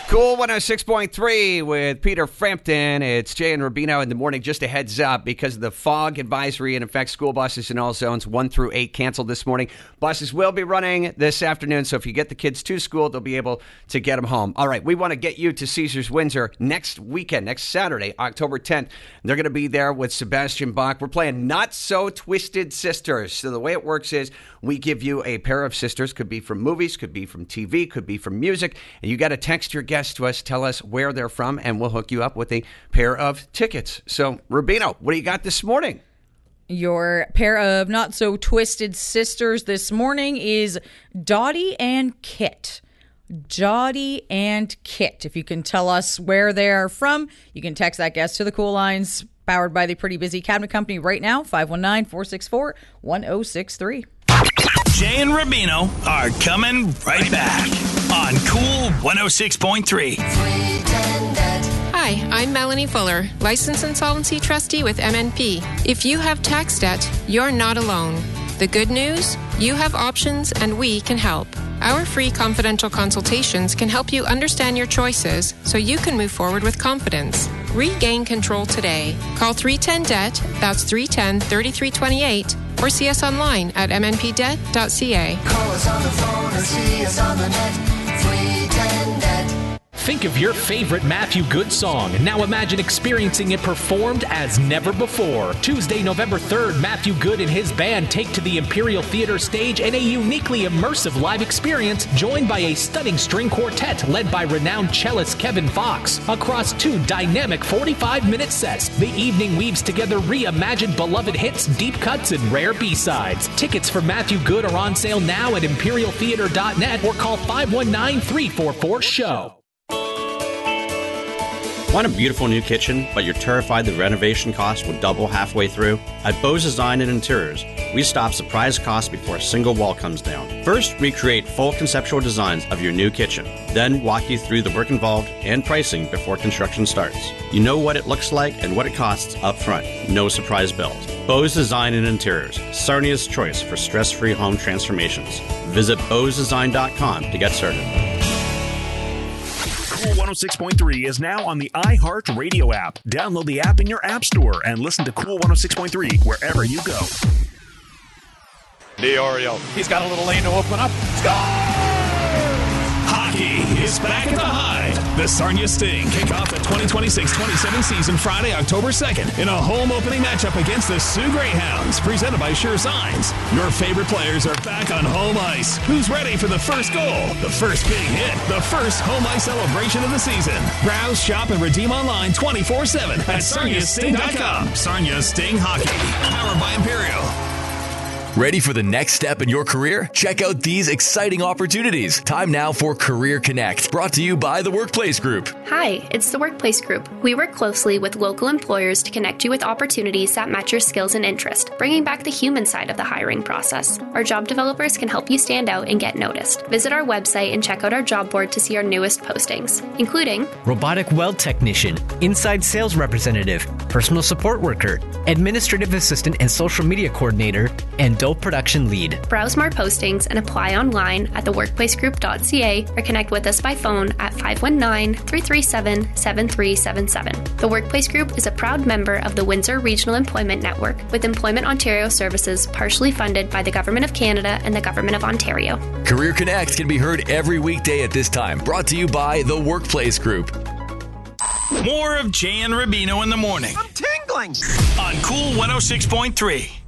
Cool 106.3 with Peter Frampton. It's Jay and Rubino in the morning. Just a heads up, because of the fog advisory in effect, school buses in all zones 1 through 8 canceled this morning. Buses will be running this afternoon, so if you get the kids to school, they'll be able to get them home. All right, we want to get you to Caesars Windsor next weekend, next Saturday, October 10th. They're going to be there with Sebastian Bach. We're playing Not So Twisted Sisters. So the way it works is we give you a pair of sisters. Could be from movies, could be from TV, could be from music, and you got to text your guest to us, tell us where they're from, and we'll hook you up with a pair of tickets. So, Rubino, what do you got this morning? Your pair of not so twisted sisters this morning is Dottie and Kit. Dottie and Kit. If you can tell us where they're from, you can text that guest to the Cool Lines, powered by the Pretty Busy Cabinet Company right now, 519-464-1063. Jay and Rubino are coming right back on Cool 106.3. Hi, I'm Melanie Fuller, licensed insolvency trustee with MNP. If you have tax debt, you're not alone. The good news? You have options and we can help. Our free confidential consultations can help you understand your choices so you can move forward with confidence. Regain control today. Call 310-DEBT, that's 310-3328, or see us online at mnpdebt.ca. Call us on the phone or see us on the net. 310-DEBT. Think of your favorite Matthew Good song. Now imagine experiencing it performed as never before. Tuesday, November 3rd, Matthew Good and his band take to the Imperial Theater stage in a uniquely immersive live experience, joined by a stunning string quartet led by renowned cellist Kevin Fox. Across 2 dynamic 45-minute sets, the evening weaves together reimagined beloved hits, deep cuts, and rare B-sides. Tickets for Matthew Good are on sale now at imperialtheater.net or call 519-344-SHOW. Want a beautiful new kitchen, but you're terrified the renovation cost will double halfway through? At Bose Design and Interiors, we stop surprise costs before a single wall comes down. First, we create full conceptual designs of your new kitchen, then walk you through the work involved and pricing before construction starts. You know what it looks like and what it costs up front. No surprise bills. Bose Design and Interiors, Sarnia's choice for stress-free home transformations. Visit bosedesign.com to get started. Cool 106.3 is now on the iHeartRadio app. Download the app in your app store and listen to Cool 106.3 wherever you go. DiOrio. He's got a little lane to open up. Score! Hockey is back at the Hive. The Sarnia Sting kick off the 2026-27 season Friday, October 2nd in a home opening matchup against the Sioux Greyhounds, presented by Sure Signs. Your favorite players are back on home ice. Who's ready for the first goal, the first big hit, the first home ice celebration of the season? Browse, shop, and redeem online 24/7 at sarniasting.com. Sarnia Sting Hockey, powered by Imperial. Ready for the next step in your career? Check out these exciting opportunities. Time now for Career Connect, brought to you by the Workplace Group. Hi, it's the Workplace Group. We work closely with local employers to connect you with opportunities that match your skills and interest, bringing back the human side of the hiring process. Our job developers can help you stand out and get noticed. Visit our website and check out our job board to see our newest postings, including robotic weld technician, inside sales representative, personal support worker, administrative assistant and social media coordinator, and dope production lead. Browse more postings and apply online at theworkplacegroup.ca or connect with us by phone at 519-337-7377. The Workplace Group is a proud member of the Windsor Regional Employment Network, with Employment Ontario services partially funded by the Government of Canada and the Government of Ontario. Career Connect can be heard every weekday at this time, brought to you by the Workplace Group. More of Jay and Rubino in the morning. I'm tingling. On Cool 106.3.